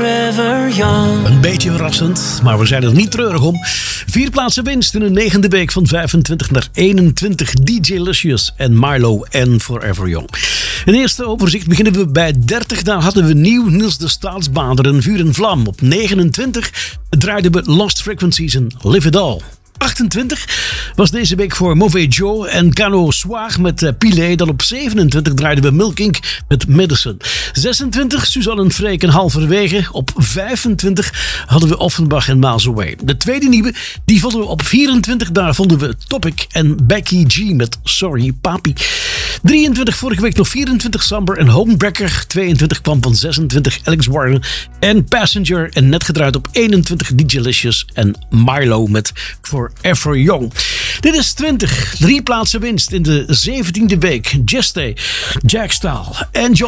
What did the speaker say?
forever young. Een beetje verrassend, maar we zijn er niet treurig om. 4 plaatsen winst in een 9e week van 25 naar 21. DJ Lucius en Milo en Forever Young. In eerste overzicht beginnen we bij 30. Daar hadden we nieuw Niels de Staatsbader en Vuur en Vlam. Op 29 draaiden we Lost Frequencies en Live It All. 28 was deze week voor Mauvais Joe en Cano Soir met Pilet. Dan op 27 draaiden we Milk Inc. met Medicine. 26 Suzanne en Freek en Halverwege. Op 25 hadden we Offenbach en Miles Away. De tweede nieuwe, die vonden we op 24. Daar vonden we Topic en Becky G met Sorry Papi. 23 vorige week nog 24 Samber en Homebreaker. 22 kwam van 26 Alex Warren en Passenger. En net gedraaid op 21 DJ Licious en Milo met Forever Young. Dit is 20. 3 plaatsen winst in de 17e week. Jeste, Jack Stahl en John